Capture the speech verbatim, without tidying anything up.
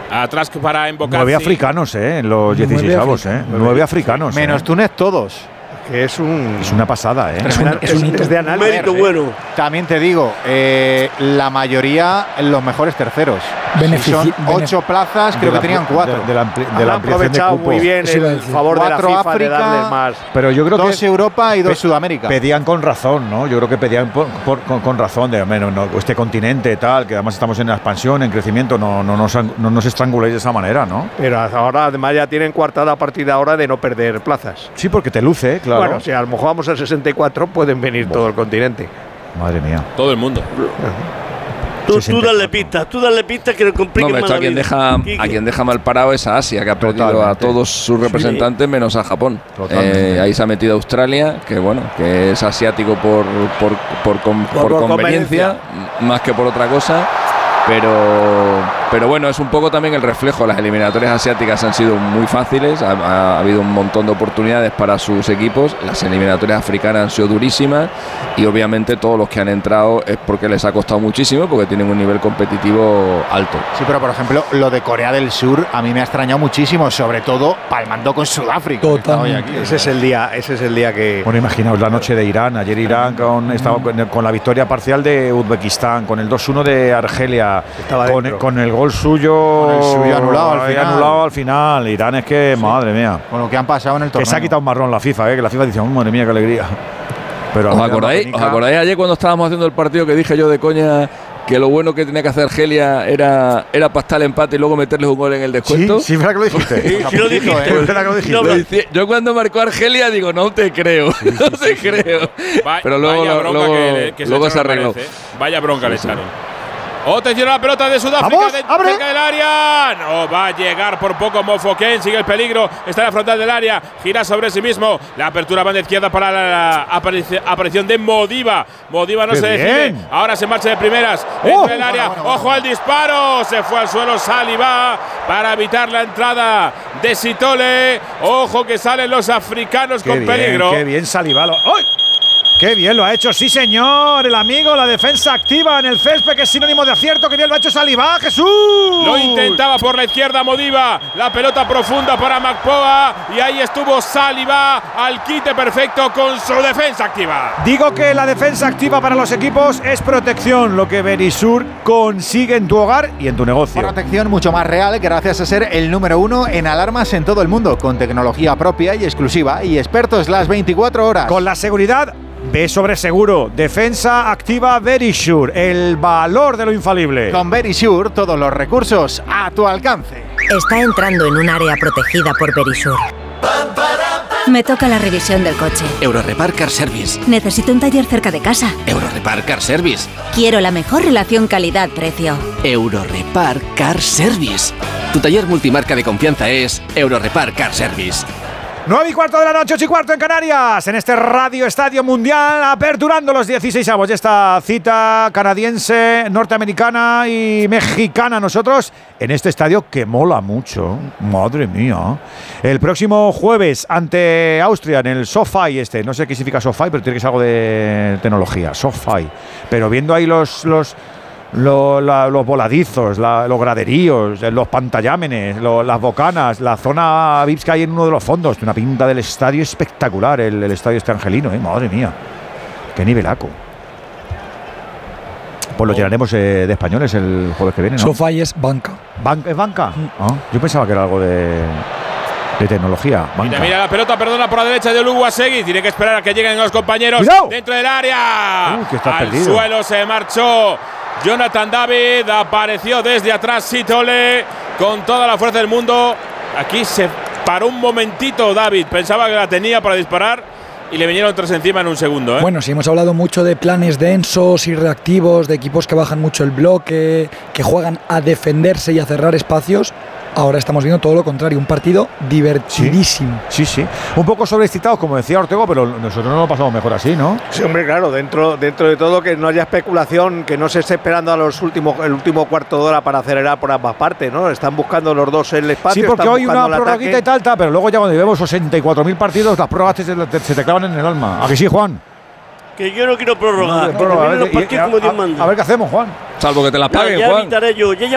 Atrás para embocar. Nueve africanos, ¿eh? En los dieciseisavos, ¿eh? Nueve africanos. Menos ¿eh? Túnez todos. Que es un es una pasada, ¿eh? Es, un, es, un es de análisis. Mérito bueno. También te digo, eh, la mayoría en los mejores terceros. Si son ocho plazas, creo que tenían cuatro. De, de la, ampli, de la ampliación de cupo. Muy bien el favor de la FIFA África, de darles más. Pero yo creo dos que Europa y dos Sudamérica. Pedían con razón, ¿no? Yo creo que pedían por, por, con, con razón de menos no, este continente tal, que además estamos en la expansión, en crecimiento, no, no, nos, no nos estranguléis de esa manera, ¿no? Pero ahora además ya tienen coartada a partir de ahora de no perder plazas. Sí, porque te luce, claro. Bueno, si a lo mejor vamos al sesenta y cuatro, pueden venir Buah. todo el continente. Madre mía. Todo el mundo. Tú, tú dale pistas, tú dale pistas que nos compliquen no, más a la quien vida. deja A quien deja mal parado es a Asia, que ha perdido Totalmente. a todos sus representantes sí. menos a Japón. Eh, ahí se ha metido Australia, que bueno, que es asiático por, por, por, por, por, por conveniencia, conveniencia, más que por otra cosa. Pero, pero bueno, es un poco también el reflejo. Las eliminatorias asiáticas han sido muy fáciles, ha, ha habido un montón de oportunidades para sus equipos. Las eliminatorias africanas han sido durísimas y obviamente todos los que han entrado es porque les ha costado muchísimo, porque tienen un nivel competitivo alto. Sí, pero por ejemplo, lo de Corea del Sur a mí me ha extrañado muchísimo, sobre todo palmando con Sudáfrica. Hoy aquí. Ese es el día, ese es el día que. Bueno, imaginaos la noche de Irán. Ayer Irán con, estaba con, con la victoria parcial de Uzbekistán, con el dos uno de Argelia. Con, con el gol suyo, con el suyo anulado al final. anulado al final. Irán es que, sí. madre mía. Con lo que han pasado en el torneo. Que se ha quitado un marrón la FIFA, ¿eh? Que la FIFA dice, oh, madre mía, qué alegría. Pero ¿Os acordáis, ¿Os acordáis ayer cuando estábamos haciendo el partido que dije yo de coña que lo bueno que tenía que hacer Argelia era, era pastar el empate y luego meterles un gol en el descuento? Sí, sí, ¿verdad que lo dijiste? Sí, sí lo dijiste. ¿eh? ¿Verdad que lo dijiste? No, no. Yo cuando marcó Argelia digo, no te creo, sí, sí, no te sí, creo. Sí. Va, Pero luego, luego, que, que luego se, se arregló. Parece. Vaya bronca sí, le echaron. Atención a la pelota de Sudáfrica, ¡Vamos! de, ¡Abre! cerca del área. No va a llegar por poco Mofoken, sigue el peligro, está en la frontal del área, gira sobre sí mismo. La apertura banda izquierda para la, la aparición, aparición de Modiba. Modiba no ¡Qué se bien! decide, ahora se marcha de primeras dentro ¡Oh! del área. Bueno, bueno, Ojo bueno. al disparo, se fue al suelo Saliba para evitar la entrada de Sitole. Ojo que salen los africanos qué con bien, peligro. Qué bien Salivalo. ¡Ay! ¡Qué bien lo ha hecho! ¡Sí, señor! El amigo, la defensa activa en el césped, que es sinónimo de acierto. ¡Qué bien lo ha hecho Saliba! ¡Jesús! Lo intentaba por la izquierda Modiba. La pelota profunda para Macpoa. Y ahí estuvo Saliba al quite perfecto con su defensa activa. Digo que la defensa activa para los equipos es protección, lo que Verisur consigue en tu hogar y en tu negocio. Protección mucho más real gracias a ser el número uno en alarmas en todo el mundo, con tecnología propia y exclusiva y expertos las veinticuatro horas. Con la seguridad ve sobre seguro. Defensa activa Verisur, el valor de lo infalible. Con Verisur, todos los recursos a tu alcance. Está entrando en un área protegida por Verisur. Me toca la revisión del coche. Eurorepar Car Service. Necesito un taller cerca de casa. Eurorepar Car Service. Quiero la mejor relación calidad-precio. Eurorepar Car Service. Tu taller multimarca de confianza es Eurorepar Car Service. nueve y cuarto de la noche, ocho y cuarto en Canarias, en este Radio Estadio Mundial, aperturando los dieciseisavos de esta cita canadiense, norteamericana y mexicana. Nosotros en este estadio que mola mucho, madre mía. El próximo jueves ante Austria en el SoFi este, no sé qué significa SoFi, pero tiene que ser algo de tecnología, SoFi. Pero viendo ahí los... los Lo, la, los voladizos, la, los graderíos, los pantallámenes, lo, las bocanas, la zona V I P que hay en uno de los fondos. Una pinta del estadio espectacular, el, el estadio este angelino, ¿eh? Madre mía, qué nivelaco. Pues lo llenaremos eh, de españoles el jueves que viene, ¿no? SoFi es banca. ¿Ban ¿Es banca? Mm. Ah, yo pensaba que era algo de... de tecnología. Banca. Mira, mira la pelota, perdona, por la derecha de Oluwasegi. Tiene que esperar a que lleguen los compañeros. ¡Cuidado! Dentro del área. Uh, que está Al perdido. suelo se marchó Jonathan David. Apareció desde atrás Sitole con toda la fuerza del mundo. Aquí se paró un momentito David. Pensaba que la tenía para disparar y le vinieron tres encima en un segundo, ¿eh? Bueno, sí, hemos hablado mucho de planes densos y reactivos, de equipos que bajan mucho el bloque, que juegan a defenderse y a cerrar espacios. Ahora estamos viendo todo lo contrario, un partido divertidísimo. Sí, sí, sí. Un poco sobreexcitados, como decía Ortego, pero nosotros no lo pasamos mejor así, ¿no? Sí, hombre, claro, dentro, dentro de todo que no haya especulación, que no se esté esperando a los últimos, el último cuarto de hora para acelerar por ambas partes, ¿no? Están buscando los dos el espacio. Sí, porque están hoy una prorroguita y tal, tal, pero luego ya cuando llevemos sesenta y cuatro mil partidos, las prórrogas se, te, se te clavan en el alma. ¿A que sí, Juan? Que yo no quiero prorrogar. No, prórroga, que a, ver, los partidos y, a, como Dios a, manda. a ver qué hacemos, Juan. Salvo que te las paguen, ya, ya Juan. evitaré yo. Ya